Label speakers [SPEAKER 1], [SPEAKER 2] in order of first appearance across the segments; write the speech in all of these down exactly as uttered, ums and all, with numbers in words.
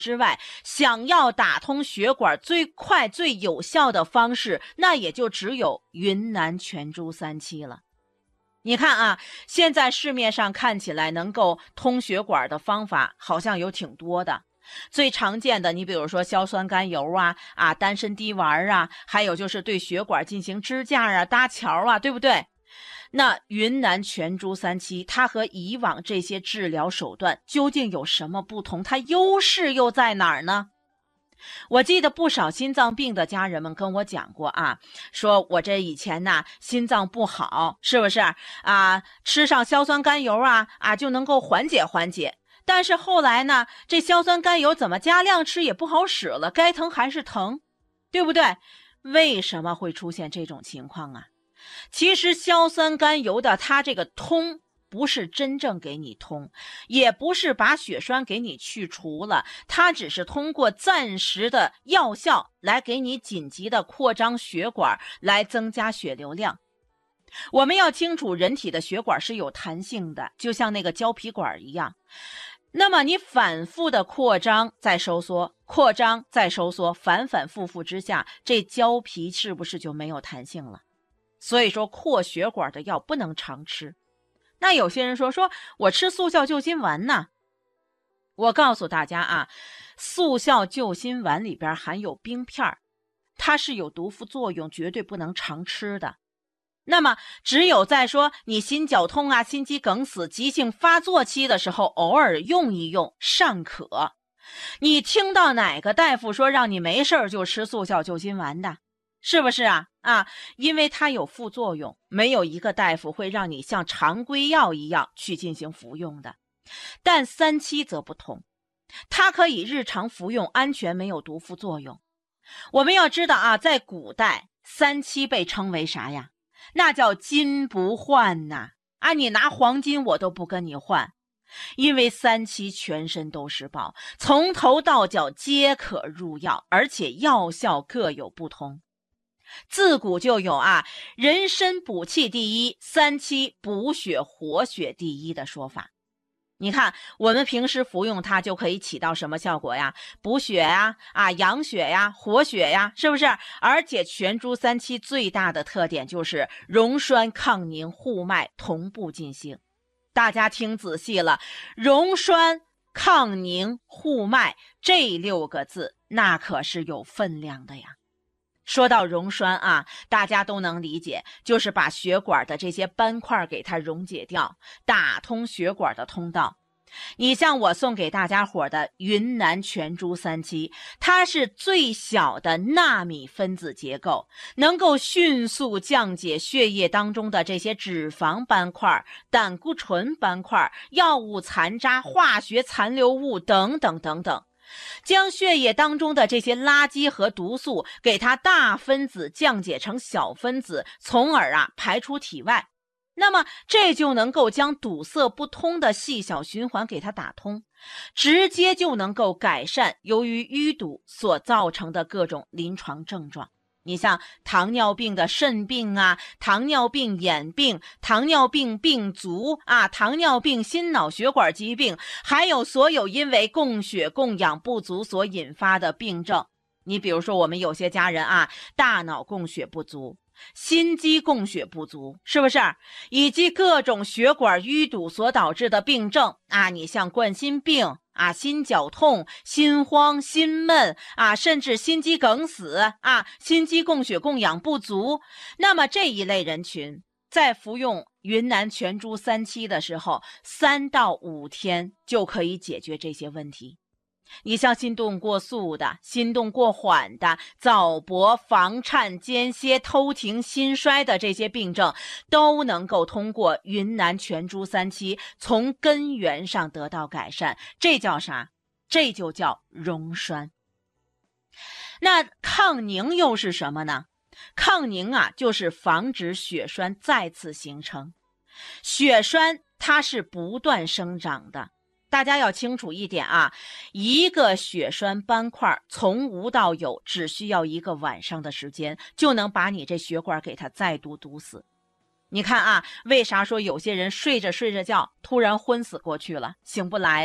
[SPEAKER 1] 之外，想要打通血管最快最有效的方式，那也就只有云南全株三七了。你看啊，现在市面上看起来能够通血管的方法好像有挺多的。最常见的，你比如说硝酸甘油啊、啊丹参滴丸啊，还有就是对血管进行支架啊、搭桥啊，对不对？那云南全株三七，它和以往这些治疗手段究竟有什么不同？它优势又在哪儿呢？我记得不少心脏病的家人们跟我讲过啊，说我这以前呢心脏不好，是不是啊？吃上硝酸甘油啊啊就能够缓解缓解。但是后来呢，这硝酸甘油怎么加量吃也不好使了，该疼还是疼，对不对？为什么会出现这种情况啊？其实硝酸甘油的它这个通不是真正给你通，也不是把血栓给你去除了，它只是通过暂时的药效来给你紧急的扩张血管，来增加血流量。我们要清楚，人体的血管是有弹性的，就像那个胶皮管一样。那么你反复的扩张再收缩，扩张再收缩，反反复复之下，这胶皮是不是就没有弹性了？所以说扩血管的药不能常吃。那有些人说说我吃速效救心丸呢，我告诉大家啊，速效救心丸里边含有冰片，它是有毒副作用，绝对不能常吃的。那么只有在说你心绞痛啊、心肌梗死、急性发作期的时候，偶尔用一用尚可。你听到哪个大夫说让你没事就吃速效救心丸的？是不是啊？啊，因为它有副作用，没有一个大夫会让你像常规药一样去进行服用的。但三七则不同，它可以日常服用，安全，没有毒副作用。我们要知道啊，在古代三七被称为啥呀？那叫金不换呐！啊，你拿黄金我都不跟你换，因为三七全身都是宝，从头到脚皆可入药，而且药效各有不同。自古就有啊，人参补气第一，三七补血活血第一的说法。你看我们平时服用它就可以起到什么效果呀？补血呀，啊养血呀，活血呀，是不是？而且全株三七最大的特点就是溶栓抗凝护脉同步进行。大家听仔细了，溶栓抗凝护脉这六个字那可是有分量的呀。说到溶栓啊，大家都能理解，就是把血管的这些斑块给它溶解掉，打通血管的通道。你像我送给大家伙的云南全株三七，它是最小的纳米分子结构，能够迅速降解血液当中的这些脂肪斑块、胆固醇斑块、药物残渣、化学残留物等等等等，将血液当中的这些垃圾和毒素给它大分子降解成小分子，从而啊排出体外。那么这就能够将堵塞不通的细小循环给它打通，直接就能够改善由于淤堵所造成的各种临床症状。你像糖尿病的肾病啊，糖尿病眼病，糖尿病病足啊，糖尿病心脑血管疾病，还有所有因为供血供氧不足所引发的病症。你比如说我们有些家人啊，大脑供血不足，心肌供血不足，是不是？以及各种血管淤堵所导致的病症啊，你像冠心病啊、心绞痛、心慌、心闷啊，甚至心肌梗死啊、心肌供血供氧不足。那么这一类人群在服用云南全株三七的时候，三到五天就可以解决这些问题。你像心动过速的、心动过缓的、早搏、房颤、间歇、偷停、心衰的这些病症，都能够通过云南全株三七从根源上得到改善。这叫啥？这就叫溶栓。那抗凝又是什么呢？抗凝啊，就是防止血栓再次形成。血栓它是不断生长的。大家要清楚一点啊，一个血栓斑块从无到有只需要一个晚上的时间，就能把你这血管给它再度堵死。你看啊，为啥说有些人睡着睡着觉突然昏死过去了，醒不来了？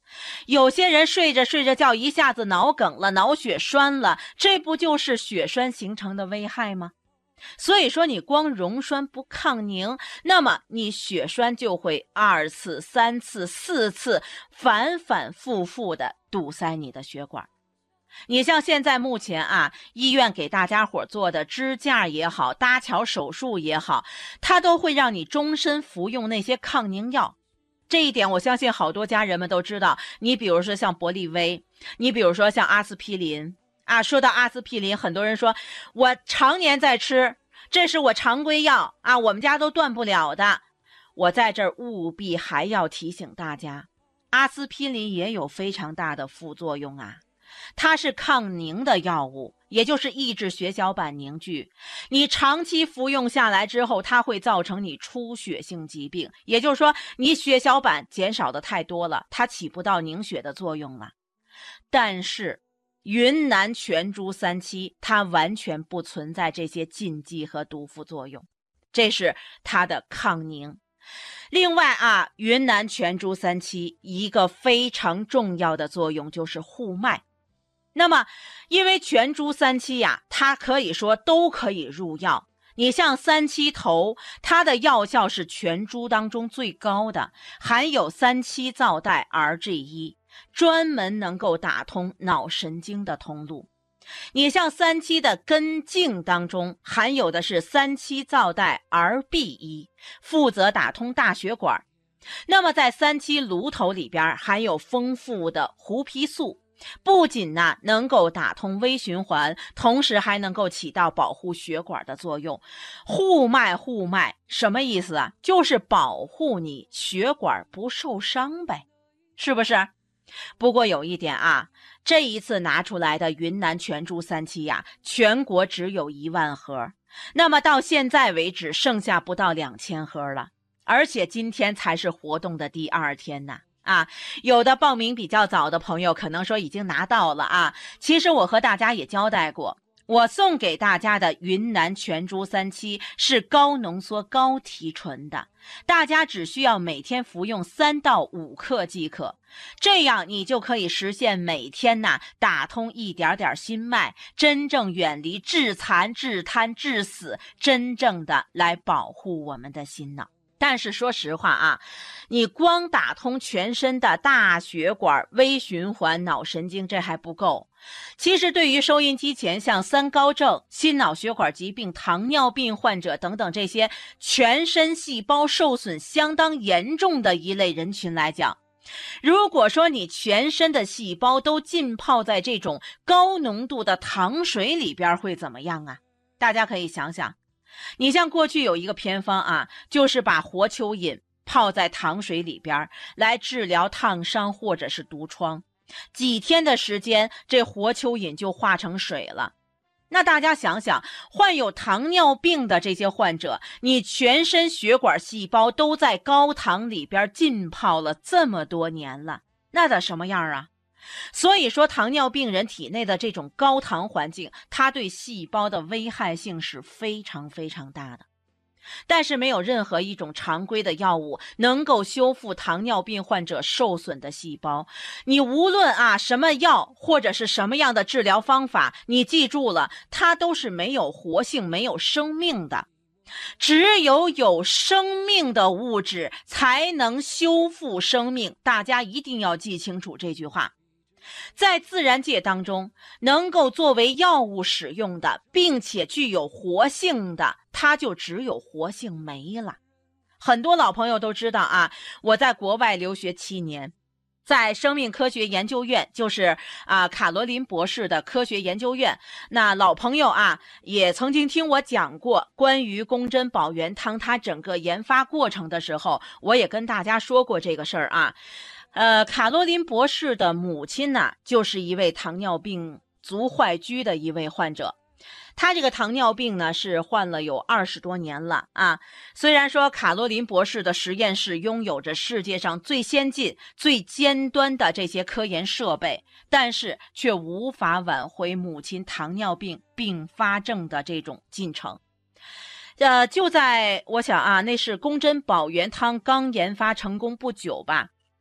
[SPEAKER 1] 有些人睡着睡着觉，一下子脑梗了，脑血栓了，这不就是血栓形成的危害吗？所以说你光溶栓不抗凝，那么你血栓就会二次、三次、四次反反复复的堵塞你的血管。你像现在目前啊，医院给大家伙做的支架也好，搭桥手术也好，它都会让你终身服用那些抗凝药。这一点我相信好多家人们都知道。你比如说像博利威，你比如说像阿司匹林啊。说到阿司匹林，很多人说我常年在吃，这是我常规药啊，我们家都断不了的。我在这儿务必还要提醒大家，阿司匹林也有非常大的副作用啊。它是抗凝的药物，也就是抑制血小板凝聚。你长期服用下来之后，它会造成你出血性疾病，也就是说你血小板减少的太多了，它起不到凝血的作用了。但是云南全株三七它完全不存在这些禁忌和毒副作用，这是它的抗凝。另外啊，云南全株三七一个非常重要的作用就是护脉。那么因为全株三七呀，它可以说都可以入药。你像三七头，它的药效是全株当中最高的，含有三七皂带 R G 一， 专门能够打通脑神经的通路。你像三七的根茎当中含有的是三七皂带 R B 一， 负责打通大血管。那么在三七芦头里边含有丰富的胡皮素，不仅呢能够打通微循环，同时还能够起到保护血管的作用。护脉护脉什么意思啊？就是保护你血管不受伤呗，是不是？不过有一点啊，这一次拿出来的云南全株三七呀，全国只有一万盒，那么到现在为止剩下不到两千盒了，而且今天才是活动的第二天呢。啊，有的报名比较早的朋友可能说已经拿到了啊，其实我和大家也交代过，我送给大家的云南全株三七是高浓缩高提纯的，大家只需要每天服用三到五克即可，这样你就可以实现每天呐打通一点点心脉，真正远离致残致瘫致死，真正的来保护我们的心脑。但是说实话啊，你光打通全身的大血管、微循环、脑神经这还不够。其实对于收音机前像三高症、心脑血管疾病、糖尿病患者等等这些全身细胞受损相当严重的一类人群来讲，如果说你全身的细胞都浸泡在这种高浓度的糖水里边会怎么样啊？大家可以想想，你像过去有一个偏方啊，就是把活蚯蚓泡在糖水里边来治疗烫伤或者是毒疮，几天的时间这活蚯蚓就化成水了。那大家想想，患有糖尿病的这些患者，你全身血管细胞都在高糖里边浸泡了这么多年了，那得什么样啊？所以说糖尿病人体内的这种高糖环境，它对细胞的危害性是非常非常大的。但是没有任何一种常规的药物能够修复糖尿病患者受损的细胞。你无论啊什么药或者是什么样的治疗方法，你记住了，它都是没有活性、没有生命的。只有有生命的物质才能修复生命，大家一定要记清楚这句话。在自然界当中，能够作为药物使用的，并且具有活性的，它就只有活性酶了。很多老朋友都知道啊，我在国外留学七年，在生命科学研究院，就是啊卡罗琳博士的科学研究院。那老朋友啊，也曾经听我讲过关于宫珍宝元汤它整个研发过程的时候，我也跟大家说过这个事儿啊。呃，卡罗琳博士的母亲呢，就是一位糖尿病足坏疽的一位患者。他这个糖尿病呢，是患了有二十多年了啊。虽然说卡罗琳博士的实验室拥有着世界上最先进、最尖端的这些科研设备，但是却无法挽回母亲糖尿病并发症的这种进程。呃，就在我想啊，那是宫珍宝元汤刚研发成功不久吧。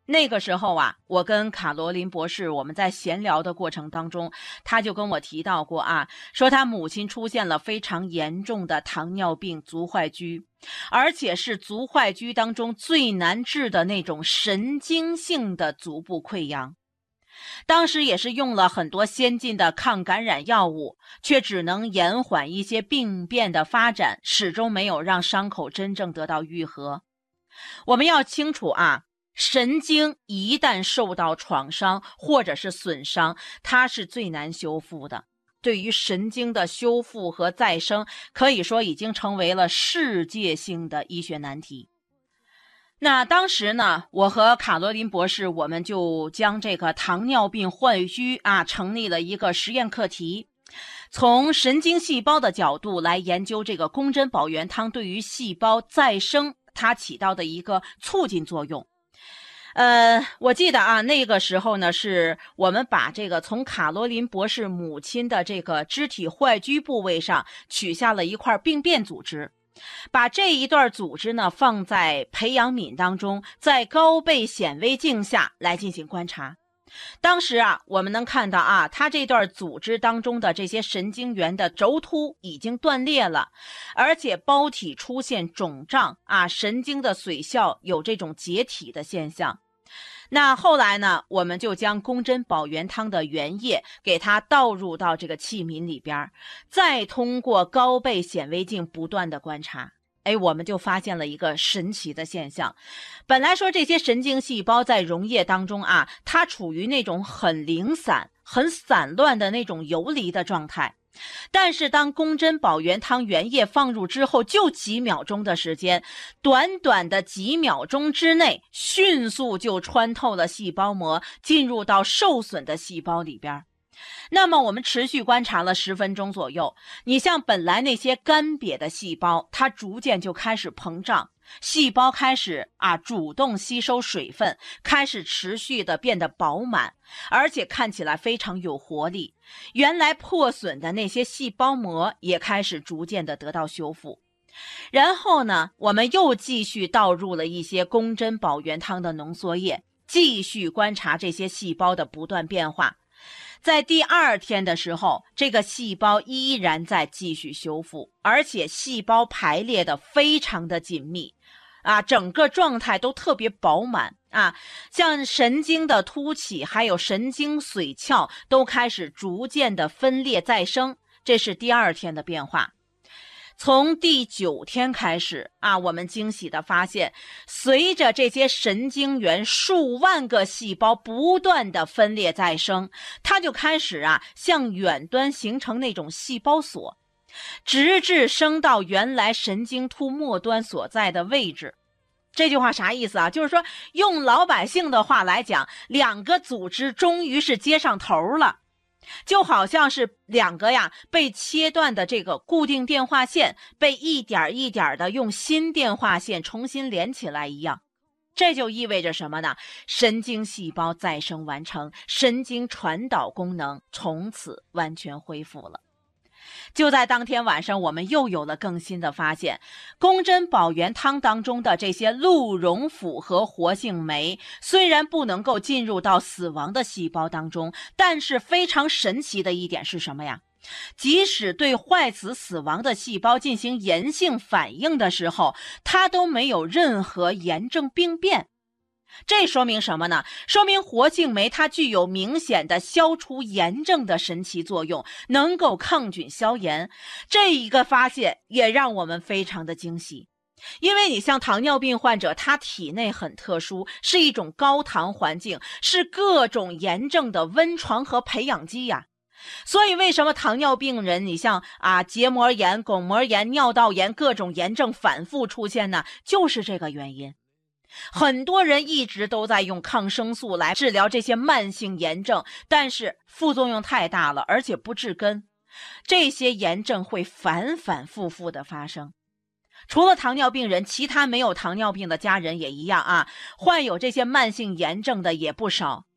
[SPEAKER 1] 那个时候啊，我跟卡罗琳博士我们在闲聊的过程当中，他就跟我提到过啊，说他母亲出现了非常严重的糖尿病足坏疽，而且是足坏疽当中最难治的那种神经性的足部溃疡。当时也是用了很多先进的抗感染药物，却只能延缓一些病变的发展，始终没有让伤口真正得到愈合。我们要清楚啊，神经一旦受到创伤或者是损伤，它是最难修复的。对于神经的修复和再生，可以说已经成为了世界性的医学难题。那当时呢，我和卡罗琳博士，我们就将这个糖尿病坏疽啊成立了一个实验课题，从神经细胞的角度来研究这个宫针保元汤对于细胞再生它起到的一个促进作用。呃，我记得啊，那个时候呢，是我们把这个从卡罗琳博士母亲的这个肢体坏疽部位上取下了一块病变组织，把这一段组织呢放在培养皿当中，在高倍显微镜下来进行观察。当时啊，我们能看到啊，它这段组织当中的这些神经元的轴突已经断裂了，而且胞体出现肿胀啊，神经的髓鞘有这种解体的现象。那后来呢，我们就将宫针保元汤的原液给它倒入到这个器皿里边，再通过高倍显微镜不断的观察，哎，我们就发现了一个神奇的现象。本来说这些神经细胞在溶液当中啊，它处于那种很零散、很散乱的那种游离的状态。但是当宫针保元汤原液放入之后，就几秒钟的时间，短短的几秒钟之内，迅速就穿透了细胞膜，进入到受损的细胞里边。那么我们持续观察了十分钟左右，你像本来那些干瘪的细胞，它逐渐就开始膨胀，细胞开始啊主动吸收水分，开始持续的变得饱满，而且看起来非常有活力。原来破损的那些细胞膜也开始逐渐的得到修复。然后呢，我们又继续倒入了一些宫针保元汤的浓缩液，继续观察这些细胞的不断变化。在第二天的时候，这个细胞依然在继续修复，而且细胞排列的非常的紧密啊，整个状态都特别饱满啊，像神经的凸起还有神经髓鞘都开始逐渐的分裂再生，这是第二天的变化。从第九天开始啊，我们惊喜地发现，随着这些神经元数万个细胞不断的分裂再生，它就开始啊向远端形成那种细胞锁，直至升到原来神经突末端所在的位置。这句话啥意思啊？就是说用老百姓的话来讲，两个组织终于是接上头了。就好像是两个呀被切断的这个固定电话线被一点一点的用新电话线重新连起来一样。这就意味着什么呢？神经细胞再生完成，神经传导功能从此完全恢复了。就在当天晚上，我们又有了更新的发现，宫针保元汤当中的这些鹿茸辅和活性酶虽然不能够进入到死亡的细胞当中，但是非常神奇的一点是什么呀？即使对坏死死亡的细胞进行炎性反应的时候，它都没有任何炎症病变。这说明什么呢？说明活性酶它具有明显的消除炎症的神奇作用，能够抗菌消炎。这一个发现也让我们非常的惊喜。因为你像糖尿病患者，他体内很特殊，是一种高糖环境，是各种炎症的温床和培养基呀。所以为什么糖尿病人你像啊结膜炎、巩膜炎、尿道炎各种炎症反复出现呢？就是这个原因。很多人一直都在用抗生素来治疗这些慢性炎症，但是副作用太大了，而且不治根，这些炎症会反反复复的发生。除了糖尿病人，其他没有糖尿病的家人也一样啊，患有这些慢性炎症的也不少。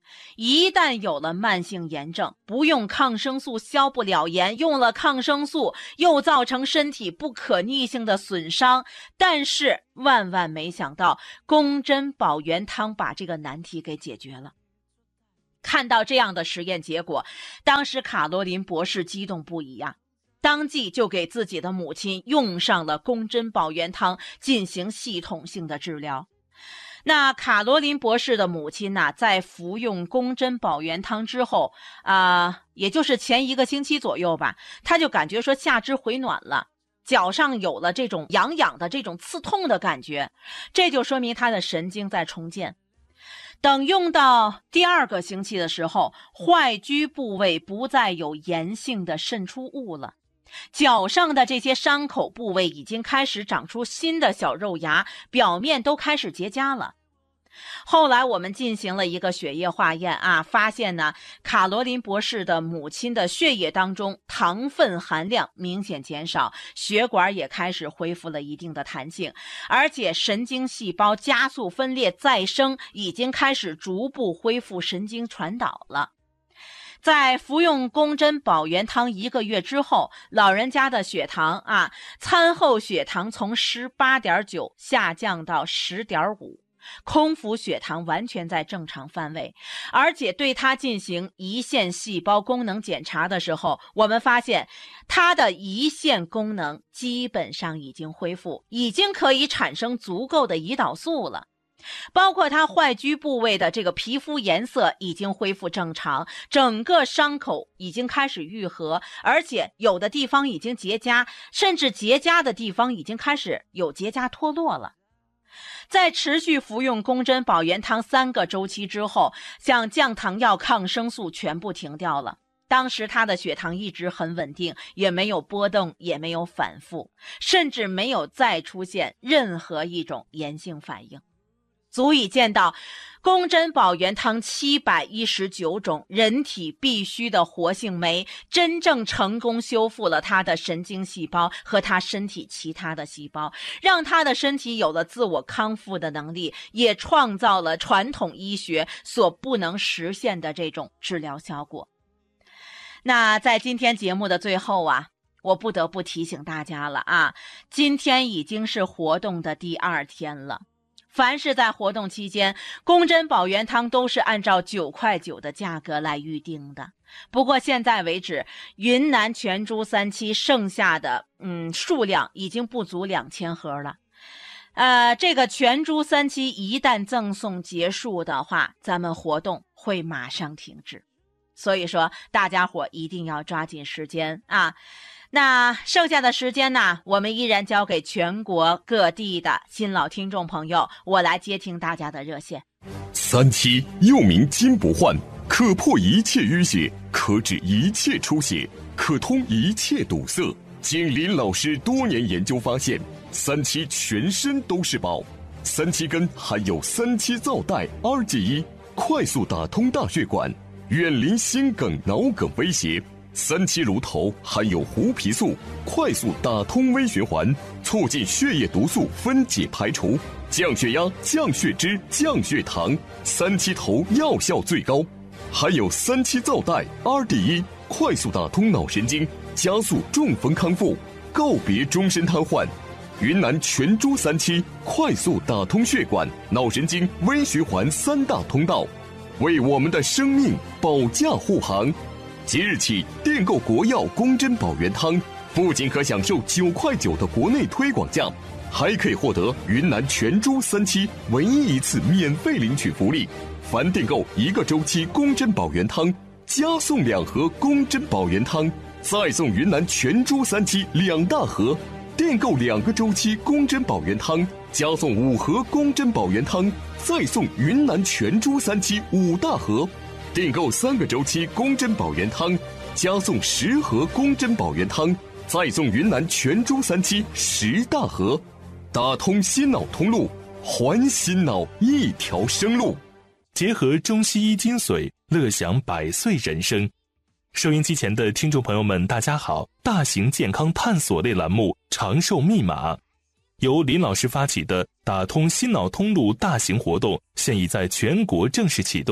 [SPEAKER 1] 一旦有了慢性炎症，不用抗生素消不了炎，用了抗生素又造成身体不可逆性的损伤。但是万万没想到，宫针保元汤把这个难题给解决了。看到这样的实验结果，当时卡罗琳博士激动不已啊，当即就给自己的母亲用上了宫针保元汤进行系统性的治疗。那卡罗琳博士的母亲呢，在服用宫针保元汤之后啊、呃，也就是前一个星期左右吧，她就感觉说下肢回暖了，脚上有了这种痒痒的这种刺痛的感觉，这就说明她的神经在重建。等用到第二个星期的时候，坏疽部位不再有炎性的渗出物了，脚上的这些伤口部位已经开始长出新的小肉芽，表面都开始结痂了。后来我们进行了一个血液化验啊，发现呢，卡罗琳博士的母亲的血液当中糖分含量明显减少，血管也开始恢复了一定的弹性，而且神经细胞加速分裂再生，已经开始逐步恢复神经传导了。在服用宫针保元汤一个月之后，老人家的血糖啊，餐后血糖从 十八点九 下降到 十点五，空腹血糖完全在正常范围。而且对他进行胰腺细胞功能检查的时候，我们发现他的胰腺功能基本上已经恢复，已经可以产生足够的胰岛素了。包括他坏疽部位的这个皮肤颜色已经恢复正常，整个伤口已经开始愈合，而且有的地方已经结痂，甚至结痂的地方已经开始有结痂脱落了。在持续服用宫针保元汤三个周期之后，像降糖药、抗生素全部停掉了。当时他的血糖一直很稳定，也没有波动，也没有反复，甚至没有再出现任何一种炎性反应。足以见到宫针保元汤七百一十九种人体必需的活性酶真正成功修复了他的神经细胞和他身体其他的细胞，让他的身体有了自我康复的能力，也创造了传统医学所不能实现的这种治疗效果。那在今天节目的最后啊，我不得不提醒大家了啊，今天已经是活动的第二天了。凡是在活动期间，宫针保元汤都是按照九块九的价格来预定的。不过现在为止，云南全株三七剩下的嗯数量已经不足两千盒了。呃，这个全株三七一旦赠送结束的话，咱们活动会马上停止。所以说，大家伙一定要抓紧时间啊！那剩下的时间呢，我们依然交给全国各地的新老听众朋友，我来接听大家的热线。
[SPEAKER 2] 三七又名金不换，可破一切淤血，可止一切出血，可通一切堵塞。经林老师多年研究发现，三七全身都是宝。三七根含有三七皂带二剂一，快速打通大血管，远离心梗、脑梗威胁。三七芦头含有胡皮素，快速打通微循环，促进血液毒素分解排除，降血压、降血脂、降血糖。三七头药效最高，含有三七皂带二 D 一，快速打通脑神经，加速中风康复，告别终身瘫痪。云南全株三七快速打通血管、脑神经、微循环三大通道，为我们的生命保驾护航。即日起订购国药宫针保元汤，不仅可享受九块九的国内推广价，还可以获得云南全株三七唯一一次免费领取福利。凡订购一个周期宫针保元汤，加送两盒宫针保元汤，再送云南全株三七两大盒。订购两个周期宫针保元汤，加送五盒宫针保元汤，再送云南全株三七五大盒。订购三个周期宫针保元汤，加送十盒宫针保元汤，再送云南全株三七十大盒。打通心脑通路，还心脑一条生路。
[SPEAKER 3] 结合中西医精髓，乐享百岁人生。收音机前的听众朋友们，大家好！大型健康探索类栏目《长寿密码》，由林老师发起的打通心脑通路大型活动，现已在全国正式启动。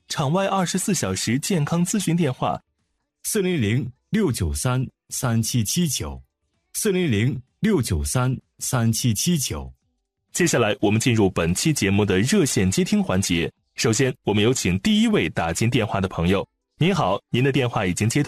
[SPEAKER 3] 场外二十四小时健康咨询电话：
[SPEAKER 4] 四零零六九三三七七九，四零零六九三三七七九。
[SPEAKER 3] 接下来我们进入本期节目的热线接听环节。首先，我们有请第一位打进电话的朋友。您好，您的电话已经接通。